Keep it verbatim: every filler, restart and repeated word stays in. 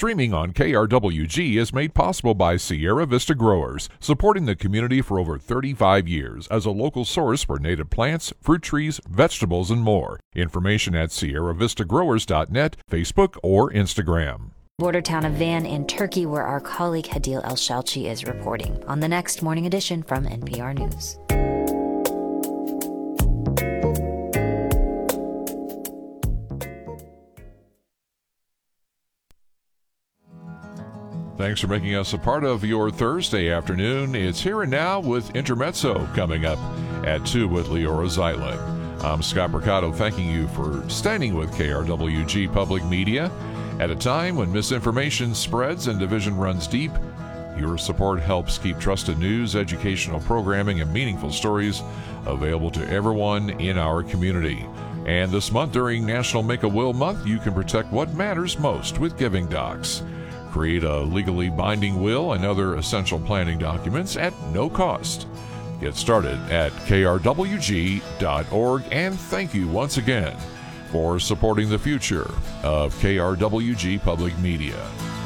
Streaming on K R W G is made possible by Sierra Vista Growers, supporting the community for over thirty-five years as a local source for native plants, fruit trees, vegetables, and more. Information at sierra vista growers dot net, Facebook, or Instagram. Border town of Van in Turkey, where our colleague Hadil El-Shalchi is reporting on the next morning edition from N P R News. Thanks for making us a part of your Thursday afternoon. It's Here and Now with Intermezzo coming up at two with Leora Zeiling. I'm Scott Mercado, thanking you for standing with K R W G Public Media at a time when misinformation spreads and division runs deep. Your support helps keep trusted news, educational programming, and meaningful stories available to everyone in our community. And this month, during National Make a Will Month, you can protect what matters most with Giving Docs. Create a legally binding will and other essential planning documents at no cost. Get started at K R W G dot org, and thank you once again for supporting the future of K R W G Public Media.